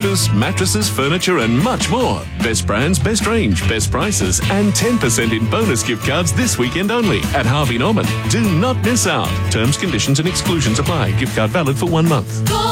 couches, mattresses, furniture and much more. Best brands, best range, best prices and 10% in bonus gift cards this weekend only at Harvey Norman. Do not miss out. Terms, conditions and exclusions apply. Gift card valid for 1 month.